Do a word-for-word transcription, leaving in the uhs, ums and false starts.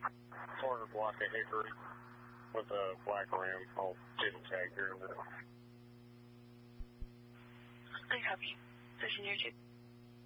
quarter block of hickory with a black ram. I'll jig tag here in a minute. I copy. Session your jig.